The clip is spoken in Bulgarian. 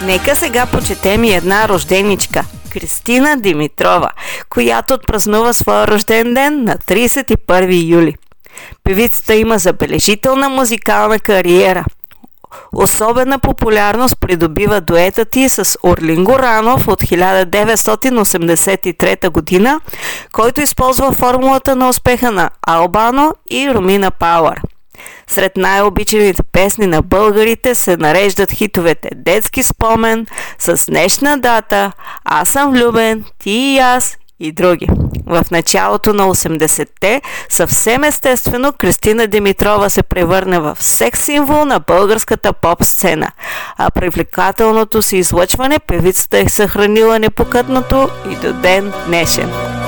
Нека сега почетем и една рожденичка – Кристина Димитрова, която отпразнува своя рожден ден на 31 юли. Певицата има забележителна музикална кариера. Особена популярност придобива дуетът ѝ с Орлин Горанов от 1983 година, който използва формулата на успеха на Албано и Ромина Пауър. Сред най-обичаните песни на българите се нареждат хитовете "Детски спомен", "С днешна дата", "Аз съм влюбен", "Ти и аз" и други. В началото на 80-те съвсем естествено Кристина Димитрова се превърне в секс-символ на българската поп-сцена, а привлекателното си излъчване певицата е съхранила непокътнато и до ден днешен.